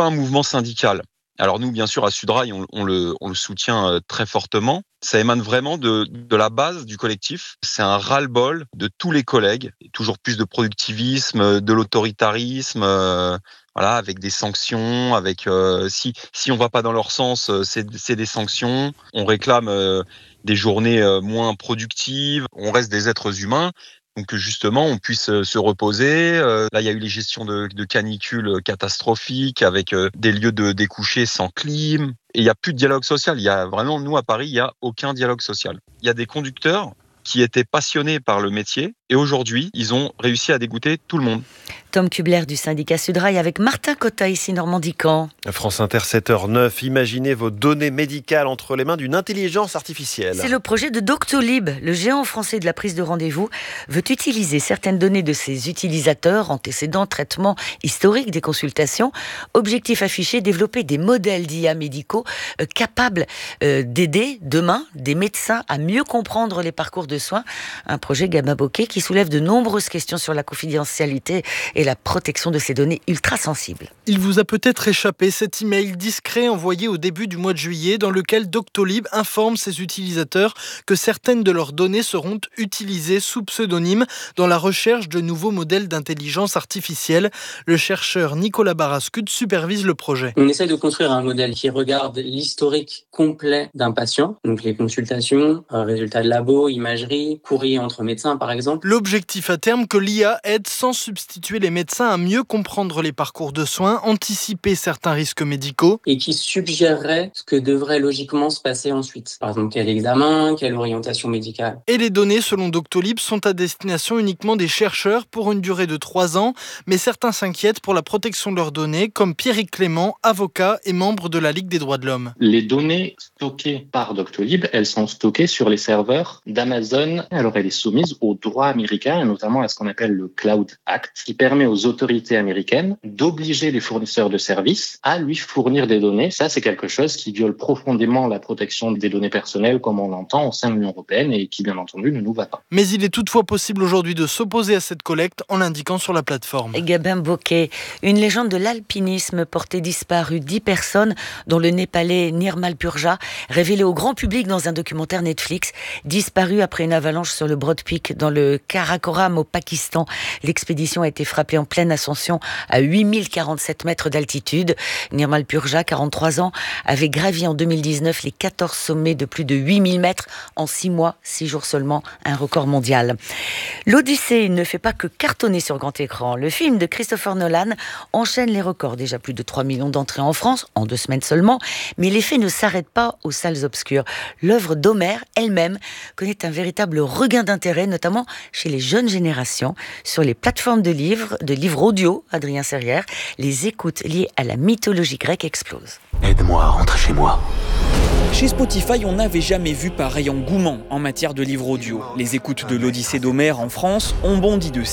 un mouvement syndical. Alors nous, bien sûr, à Sudrail, on le soutient très fortement. Ça émane vraiment de la base du collectif. C'est un ras-le-bol de tous les collègues. Toujours plus de productivisme, de l'autoritarisme, voilà, avec des sanctions, avec si on va pas dans leur sens, c'est des sanctions. On réclame des journées moins productives. On reste des êtres humains. Donc que justement on puisse se reposer. Là, il y a eu les gestions de canicules catastrophiques avec des lieux de découcher sans clim. Et il n'y a plus de dialogue social. Il y a vraiment, nous à Paris, il n'y a aucun dialogue social. Il y a des conducteurs qui étaient passionnés par le métier et aujourd'hui, ils ont réussi à dégoûter tout le monde. Tom Kubler du syndicat Sudrail avec Martin Cotta ici Normandie-Caen. France Inter 7h09, imaginez vos données médicales entre les mains d'une intelligence artificielle. C'est le projet de Doctolib. Le géant français de la prise de rendez-vous veut utiliser certaines données de ses utilisateurs, antécédents, traitements historiques des consultations. Objectif affiché, développer des modèles d'IA médicaux capables d'aider demain des médecins à mieux comprendre les parcours de soins. Un projet Gamma Bokeh qui soulève de nombreuses questions sur la confidentialité et la protection de ces données ultra sensibles. Il vous a peut-être échappé cet email discret envoyé au début du mois de juillet dans lequel Doctolib informe ses utilisateurs que certaines de leurs données seront utilisées sous pseudonyme dans la recherche de nouveaux modèles d'intelligence artificielle. Le chercheur Nicolas Barascut supervise le projet. On essaye de construire un modèle qui regarde l'historique complet d'un patient, donc les consultations, résultats de labo, imagerie, courrier entre médecins par exemple. L'objectif à terme, que l'IA aide sans substituer les médecins à mieux comprendre les parcours de soins, anticiper certains risques médicaux. Et qui suggérerait ce que devrait logiquement se passer ensuite. Par exemple, quel examen, quelle orientation médicale. Et les données, selon Doctolib, sont à destination uniquement des chercheurs pour une durée de 3 ans. Mais certains s'inquiètent pour la protection de leurs données, comme Pierrick Clément, avocat et membre de la Ligue des droits de l'homme. Les données stockées par Doctolib, elles sont stockées sur les serveurs d'Amazon. Alors, elle est soumise au droit américain, et notamment à ce qu'on appelle le Cloud Act, qui permet aux autorités américaines d'obliger les fournisseurs de services à lui fournir des données. Ça, c'est quelque chose qui viole profondément la protection des données personnelles, comme on l'entend au sein de l'Union européenne, et qui, bien entendu, ne nous va pas. Mais il est toutefois possible aujourd'hui de s'opposer à cette collecte en l'indiquant sur la plateforme. Gamma Bokeh, une légende de l'alpinisme portée disparue 10 personnes, dont le Népalais Nirmal Purja, révélé au grand public dans un documentaire Netflix, disparu après une avalanche sur le Broad Peak dans le Karakoram au Pakistan. L'expédition a été frappée en pleine ascension à 8047 mètres d'altitude. Nirmal Purja, 43 ans, avait gravi en 2019 les 14 sommets de plus de 8000 mètres en 6 mois, 6 jours seulement, un record mondial. L'Odyssée ne fait pas que cartonner sur grand écran. Le film de Christopher Nolan enchaîne les records. Déjà plus de 3 millions d'entrées en France, en 2 semaines seulement. Mais l'effet ne s'arrête pas aux salles obscures. L'œuvre d'Homère elle-même connaît un véritable regain d'intérêt, notamment chez les jeunes générations. Sur les plateformes de livres audio, Adrien Serrière, les écoutes liées à la mythologie grecque explosent. Aide-moi à rentrer chez moi. Chez Spotify, on n'avait jamais vu pareil engouement en matière de livres audio. Les écoutes de l'Odyssée d'Homère en France ont bondi de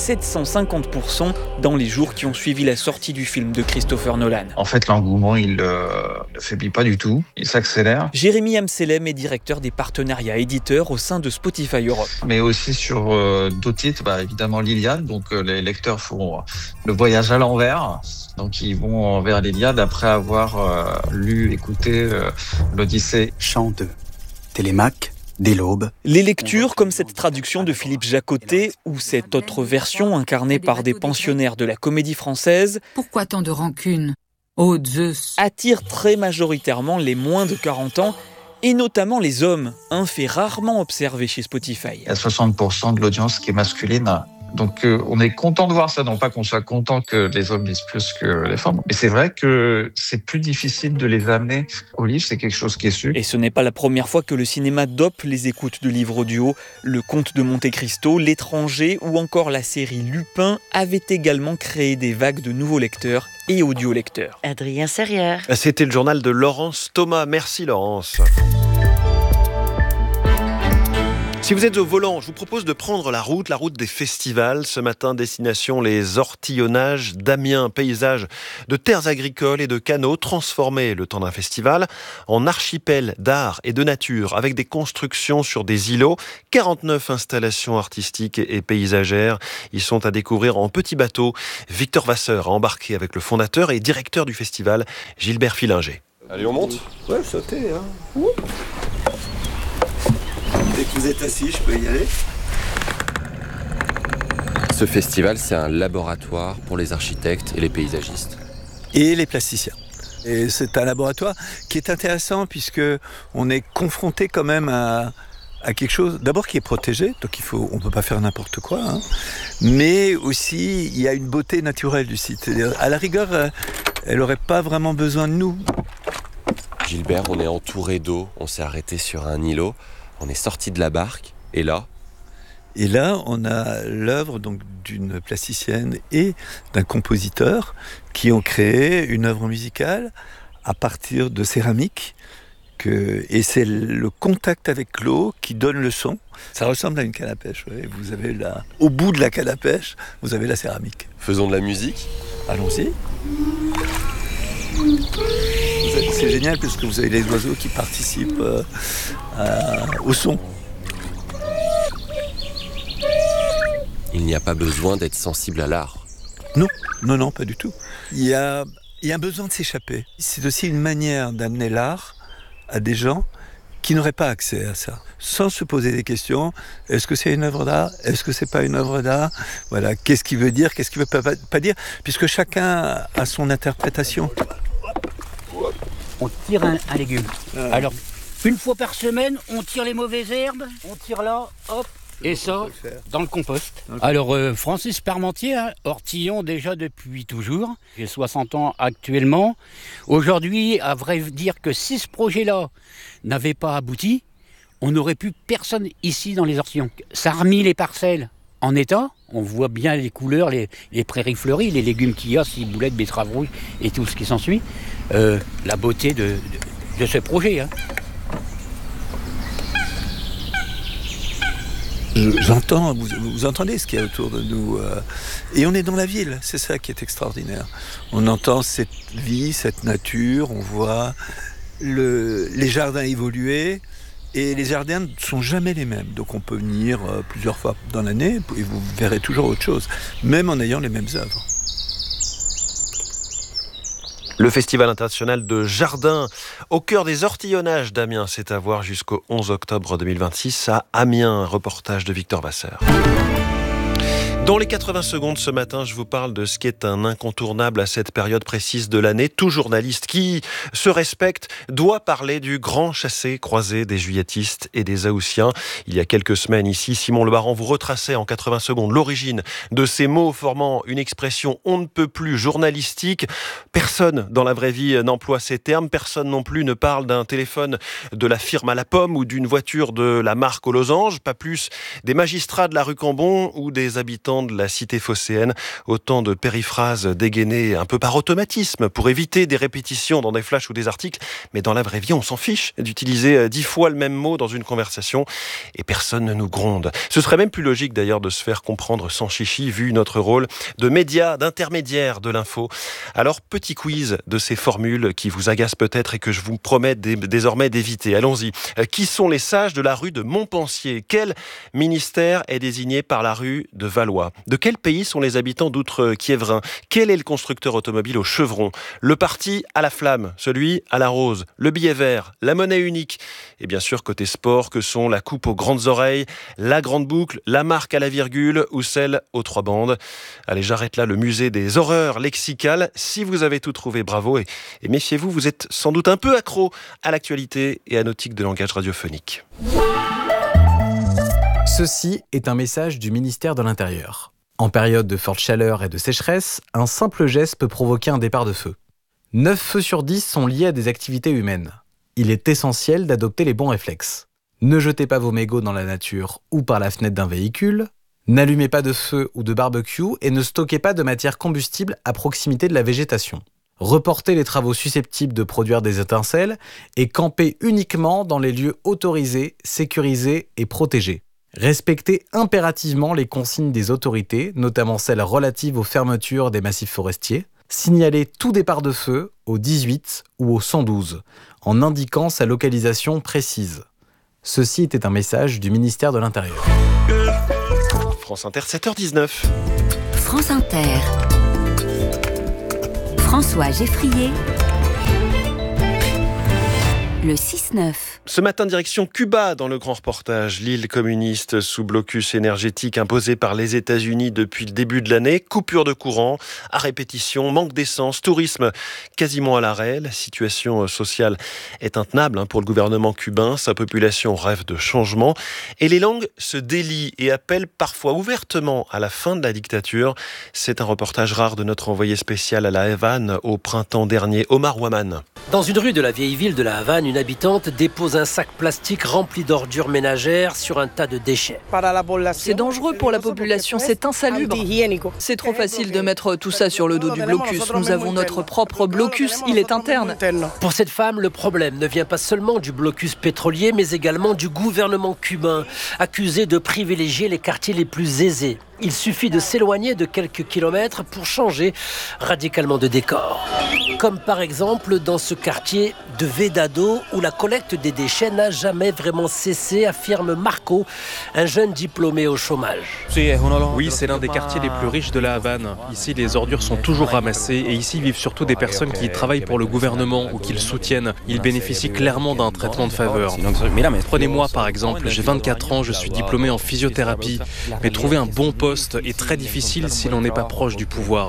750% dans les jours qui ont suivi la sortie du film de Christopher Nolan. En fait, l'engouement, il ne faiblit pas du tout, il s'accélère. Jérémy Amselem est directeur des partenariats éditeurs au sein de Spotify Europe. Mais aussi sur d'autres titres, évidemment l'Iliade, donc les lecteurs font le voyage à l'envers. Donc ils vont vers l'Iliade après avoir lu, écouté l'Odyssée. Chant 2, Télémaque, dès l'aube. Les lectures, comme cette traduction de Philippe Jacotet ou cette autre version incarnée par des pensionnaires de la Comédie Française, pourquoi tant de rancune, ô Zeus, attirent très majoritairement les moins de 40 ans et notamment les hommes, un fait rarement observé chez Spotify. Il y a 60% de l'audience qui est masculine. Donc on est content de voir ça, non pas qu'on soit content que les hommes lisent plus que les femmes, mais c'est vrai que c'est plus difficile de les amener au livre, c'est quelque chose qui est su. Et ce n'est pas la première fois que le cinéma dope les écoutes de livres audio. Le Comte de Monte-Cristo, L'étranger ou encore la série Lupin avaient également créé des vagues de nouveaux lecteurs et audiolecteurs. Adrien Serrière. C'était le journal de Laurence Thomas. Merci Laurence. Si vous êtes au volant, je vous propose de prendre la route des festivals. Ce matin, destination les Ortillonnages d'Amiens, paysage de terres agricoles et de canaux transformés le temps d'un festival en archipel d'art et de nature avec des constructions sur des îlots, 49 installations artistiques et paysagères. Ils sont à découvrir en petit bateau. Victor Vasseur a embarqué avec le fondateur et directeur du festival, Gilbert Fillinger. Allez, on monte ? Ouais, sautez. Dès que vous êtes assis, je peux y aller. Ce festival, c'est un laboratoire pour les architectes et les paysagistes. Et les plasticiens. Et c'est un laboratoire qui est intéressant puisque on est confronté quand même à quelque chose, d'abord qui est protégé, donc on ne peut pas faire n'importe quoi, mais aussi il y a une beauté naturelle du site. C'est-à-dire, à la rigueur, elle n'aurait pas vraiment besoin de nous. Gilbert, on est entouré d'eau, on s'est arrêté sur un îlot, on est sorti de la barque, et là, on a l'œuvre donc d'une plasticienne et d'un compositeur qui ont créé une œuvre musicale à partir de céramique. Et c'est le contact avec l'eau qui donne le son. Ça ressemble à une canne à pêche. Ouais. Vous avez au bout de la canne à pêche, vous avez la céramique. Faisons de la musique. Allons-y. C'est génial parce que vous avez les oiseaux qui participent au son. Il n'y a pas besoin d'être sensible à l'art. Non, pas du tout. Il y a un besoin de s'échapper. C'est aussi une manière d'amener l'art à des gens qui n'auraient pas accès à ça, sans se poser des questions. Est-ce que c'est une œuvre d'art ? Est-ce que c'est pas une œuvre d'art ? Voilà, qu'est-ce qu'il veut dire ? Qu'est-ce qu'il veut pas dire ? Puisque chacun a son interprétation. On tire un légume. Alors, une fois par semaine, on tire les mauvaises herbes, on tire là, hop, et ça, dans le compost. Alors, Francis Parmentier, Ortillon déjà depuis toujours. J'ai 60 ans actuellement. Aujourd'hui, à vrai dire que si ce projet-là n'avait pas abouti, on n'aurait plus personne ici dans les Ortillons. Ça a remis les parcelles en état. On voit bien les couleurs, les prairies fleuries, les légumes qu'il y a, ciboulettes, betteraves rouges et tout ce qui s'ensuit. La beauté de ce projet. J'entends, vous entendez ce qu'il y a autour de nous. Et on est dans la ville, c'est ça qui est extraordinaire. On entend cette vie, cette nature, on voit les jardins évoluer. Et les jardins ne sont jamais les mêmes. Donc on peut venir plusieurs fois dans l'année et vous verrez toujours autre chose, même en ayant les mêmes œuvres. Le Festival international de jardin au cœur des Ortillonnages d'Amiens, c'est à voir jusqu'au 11 octobre 2026 à Amiens. Reportage de Victor Vasseur. Dans les 80 secondes ce matin, je vous parle de ce qui est un incontournable à cette période précise de l'année. Tout journaliste qui se respecte doit parler du grand chassé-croisé des juilletistes et des Haussiens. Il y a quelques semaines ici, Simon Le Baron vous retraçait en 80 secondes l'origine de ces mots formant une expression on ne peut plus journalistique. Personne dans la vraie vie n'emploie ces termes. Personne non plus ne parle d'un téléphone de la firme à la pomme ou d'une voiture de la marque aux losanges. Pas plus des magistrats de la rue Cambon ou des habitants de la cité phocéenne. Autant de périphrases dégainées un peu par automatisme pour éviter des répétitions dans des flashs ou des articles. Mais dans la vraie vie, on s'en fiche d'utiliser 10 fois le même mot dans une conversation et personne ne nous gronde. Ce serait même plus logique d'ailleurs de se faire comprendre sans chichi vu notre rôle de média, d'intermédiaire de l'info. Alors, petit quiz de ces formules qui vous agacent peut-être et que je vous promets désormais d'éviter. Allons-y. Qui sont les sages de la rue de Montpensier ? Quel ministère est désigné par la rue de Valois ? De quel pays sont les habitants d'Outre-Quiévrin ? Quel est le constructeur automobile au chevron ? Le parti à la flamme, celui à la rose, le billet vert, la monnaie unique. Et bien sûr, côté sport, que sont la coupe aux grandes oreilles, la grande boucle, la marque à la virgule ou celle aux 3 bandes. Allez, j'arrête là le musée des horreurs lexicales. Si vous avez tout trouvé, bravo. Et méfiez-vous, vous êtes sans doute un peu accro à l'actualité et à nos tics de langage radiophonique. Ceci est un message du ministère de l'Intérieur. En période de forte chaleur et de sécheresse, un simple geste peut provoquer un départ de feu. 9 feux sur 10 sont liés à des activités humaines. Il est essentiel d'adopter les bons réflexes. Ne jetez pas vos mégots dans la nature ou par la fenêtre d'un véhicule. N'allumez pas de feu ou de barbecue et ne stockez pas de matière combustible à proximité de la végétation. Reportez les travaux susceptibles de produire des étincelles et campez uniquement dans les lieux autorisés, sécurisés et protégés. Respecter impérativement les consignes des autorités, notamment celles relatives aux fermetures des massifs forestiers. Signaler tout départ de feu au 18 ou au 112, en indiquant sa localisation précise. Ceci était un message du ministère de l'Intérieur. France Inter, 7h19. France Inter. François Geffrier. Le 6-9. Ce matin, direction Cuba dans le grand reportage. L'île communiste sous blocus énergétique imposé par les États-Unis depuis le début de l'année. Coupure de courant, à répétition, manque d'essence, tourisme quasiment à l'arrêt. La situation sociale est intenable pour le gouvernement cubain. Sa population rêve de changement. Et les langues se délient et appellent parfois ouvertement à la fin de la dictature. C'est un reportage rare de notre envoyé spécial à La Havane au printemps dernier, Omar Waman. Dans une rue de la vieille ville de La Havane, une habitante dépose un sac plastique rempli d'ordures ménagères sur un tas de déchets. C'est dangereux pour la population, c'est insalubre. C'est trop facile de mettre tout ça sur le dos du blocus. Nous avons notre propre blocus, il est interne. Pour cette femme, le problème ne vient pas seulement du blocus pétrolier, mais également du gouvernement cubain, accusé de privilégier les quartiers les plus aisés. Il suffit de s'éloigner de quelques kilomètres pour changer radicalement de décor. Comme par exemple dans ce quartier de Vedado où la collecte des déchets n'a jamais vraiment cessé, affirme Marco, un jeune diplômé au chômage. Oui, c'est l'un des quartiers les plus riches de La Havane. Ici, les ordures sont toujours ramassées et ici vivent surtout des personnes qui travaillent pour le gouvernement ou qui le soutiennent. Ils bénéficient clairement d'un traitement de faveur. Prenez-moi par exemple, j'ai 24 ans, je suis diplômé en physiothérapie, mais trouver un bon poste est très difficile si l'on n'est pas proche du pouvoir.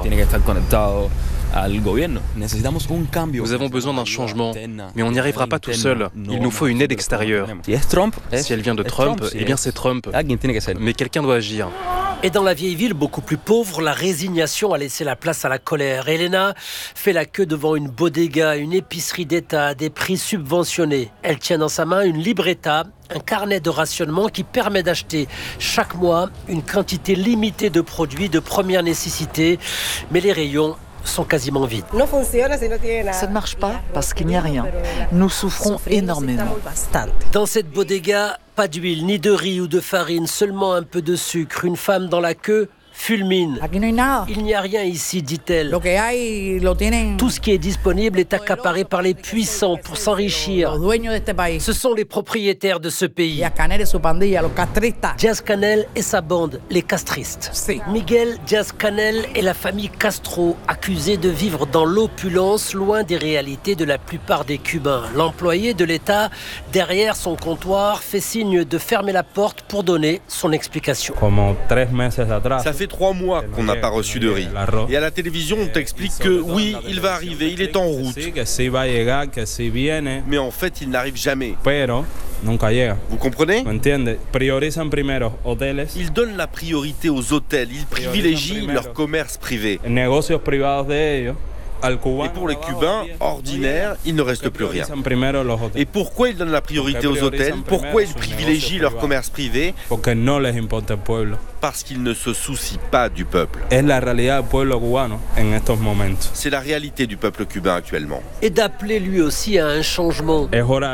Nous avons besoin d'un changement, mais on n'y arrivera pas tout seul. Il nous faut une aide extérieure. Si elle vient de Trump, eh bien c'est Trump. Mais quelqu'un doit agir. Et dans la vieille ville beaucoup plus pauvre, la résignation a laissé la place à la colère. Elena fait la queue devant une bodega, une épicerie d'État, à des prix subventionnés. Elle tient dans sa main une libreta, un carnet de rationnement qui permet d'acheter chaque mois une quantité limitée de produits de première nécessité. Mais les rayons sont quasiment vides. Ça ne marche pas parce qu'il n'y a rien. Nous souffrons énormément. Dans cette bodega, pas d'huile, ni de riz ou de farine, seulement un peu de sucre. Une femme dans la queue fulmine. Il n'y a rien ici, dit-elle. Tout ce qui est disponible est accaparé par les puissants pour s'enrichir. Ce sont les propriétaires de ce pays. Díaz-Canel et sa bande, les castristes. Miguel Díaz-Canel et la famille Castro, accusés de vivre dans l'opulence, loin des réalités de la plupart des Cubains. L'employé de l'État, derrière son comptoir, fait signe de fermer la porte pour donner son explication. Ça fait 3 mois qu'on n'a pas reçu de riz. Et à la télévision, on t'explique que oui, il va arriver, il est en route. Mais en fait, il n'arrive jamais. Vous comprenez? Ils donnent la priorité aux hôtels, ils privilégient leur commerce privé. Et pour les Cubains, ordinaires, il ne reste plus rien. Et pourquoi ils donnent la priorité aux hôtels? Pourquoi ils privilégient leur commerce privé? Parce qu'ils ne se soucient pas du peuple. C'est la réalité du peuple cubain actuellement. Et d'appeler lui aussi à un changement.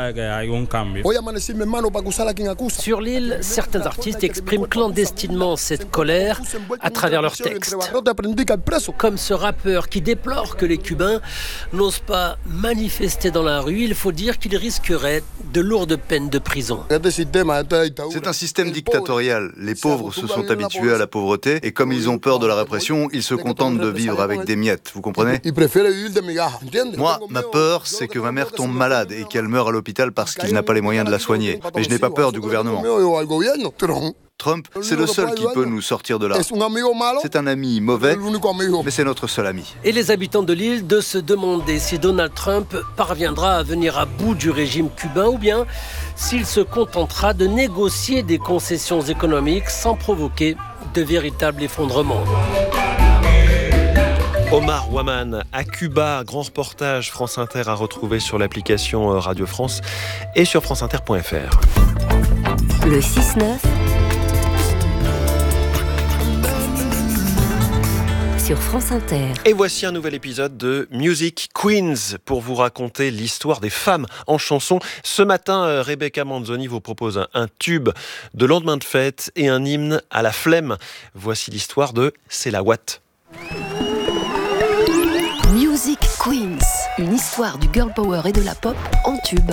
Sur l'île, certains artistes expriment clandestinement cette colère à travers leurs textes. Comme ce rappeur qui déplore que les Cubains n'osent pas manifester dans la rue, il faut dire qu'ils risqueraient de lourdes peines de prison. C'est un système dictatorial. Les pauvres se sont habitués à la pauvreté et comme ils ont peur de la répression, ils se contentent de vivre avec des miettes, vous comprenez? Moi, ma peur, c'est que ma mère tombe malade et qu'elle meure à l'hôpital parce qu'il n'a pas les moyens de la soigner. Mais je n'ai pas peur du gouvernement. Trump, c'est le seul qui peut nous sortir de là. C'est un ami mauvais, mais c'est notre seul ami. Et les habitants de l'île de se demander si Donald Trump parviendra à venir à bout du régime cubain ou bien s'il se contentera de négocier des concessions économiques sans provoquer de véritables effondrements. Omar Waman à Cuba, grand reportage France Inter à retrouver sur l'application Radio France et sur franceinter.fr. Le 6-9 sur France Inter. Et voici un nouvel épisode de Music Queens pour vous raconter l'histoire des femmes en chanson. Ce matin, Rebecca Manzoni vous propose un tube de lendemain de fête et un hymne à la flemme. Voici l'histoire de C'est la Watt. Music Queens, une histoire du girl power et de la pop en tube.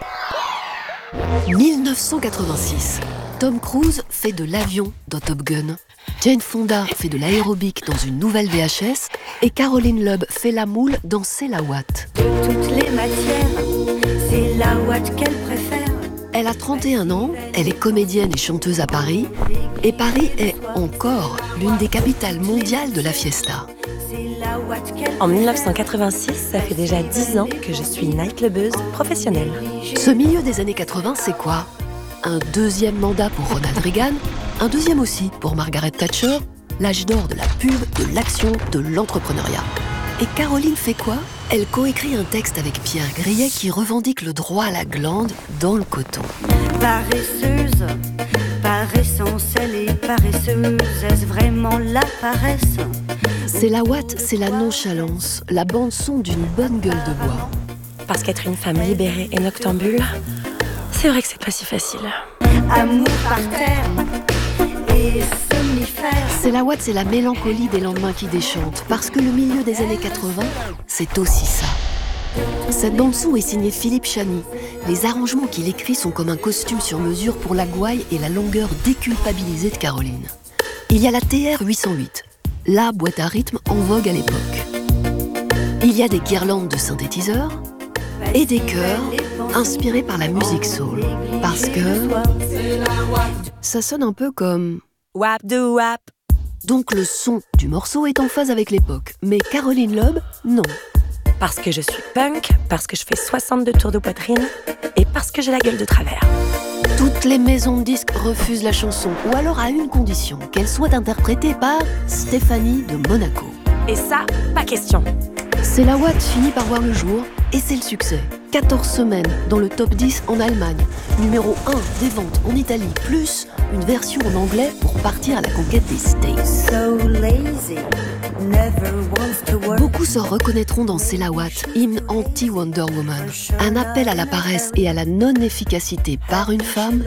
1986. Tom Cruise fait de l'avion dans Top Gun. Jane Fonda fait de l'aérobic dans une nouvelle VHS. Et Caroline Loeb fait la moule dans C'est la Watt. De toutes les matières, c'est la Watt qu'elle préfère. Elle a 31 ans, elle est comédienne et chanteuse à Paris. Et Paris est encore l'une des capitales mondiales de la fiesta. En 1986, ça fait déjà 10 ans que je suis nightclubeuse professionnelle. Ce milieu des années 80, c'est quoi ? Un deuxième mandat pour Ronald Reagan, un deuxième aussi pour Margaret Thatcher, l'âge d'or de la pub, de l'action, de l'entrepreneuriat. Et Caroline fait quoi ? Elle coécrit un texte avec Pierre Grillet qui revendique le droit à la glande dans le coton. Paresseuse, par essence, elle est paresseuse. Est-ce vraiment la paresse ? C'est la Watt, c'est la nonchalance, la bande-son d'une bonne gueule de bois. Parce qu'être une femme libérée et noctambule, c'est vrai que c'est pas si facile. Amour par terre et somnifère. C'est la Watt, c'est la mélancolie des lendemains qui déchantent. Parce que le milieu des années 80, c'est aussi ça. Cette bande-son est signée Philippe Chani. Les arrangements qu'il écrit sont comme un costume sur mesure pour la gouaille et la longueur déculpabilisée de Caroline. Il y a la TR 808, la boîte à rythme en vogue à l'époque. Il y a des guirlandes de synthétiseurs et des chœurs inspirés par la musique soul. Parce que ça sonne un peu comme wap de wap. Donc le son du morceau est en phase avec l'époque. Mais Caroline Loeb, non. Parce que je suis punk, parce que je fais 62 tours de poitrine et parce que j'ai la gueule de travers. Toutes les maisons de disques refusent la chanson, ou alors à une condition, qu'elle soit interprétée par Stéphanie de Monaco. Et ça, pas question. C'est la Watt finit par voir le jour, et c'est le succès. 14 semaines dans le top 10 en Allemagne, numéro 1 des ventes en Italie, plus une version en anglais pour partir à la conquête des States. So lazy, never wants to work. Beaucoup se reconnaîtront dans C'est la Watt, hymne anti-Wonder Woman. Un appel à la paresse et à la non-efficacité par une femme